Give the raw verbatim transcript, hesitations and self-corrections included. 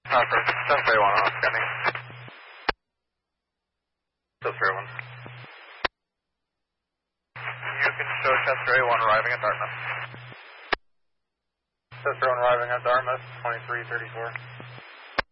Harper, ten three one on scanning. ten three one. You can show ten three one arriving at Dartmouth. ten three one arriving at Dartmouth, twenty-three thirty-four.